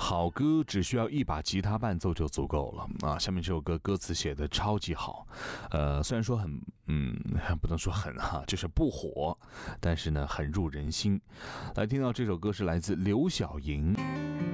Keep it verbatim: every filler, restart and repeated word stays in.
好歌只需要一把吉他伴奏就足够了啊！下面这首歌歌词写的超级好，呃，虽然说很，嗯，不能说很哈、啊，就是不火，但是呢，很入人心。来听到这首歌是来自刘晓莹。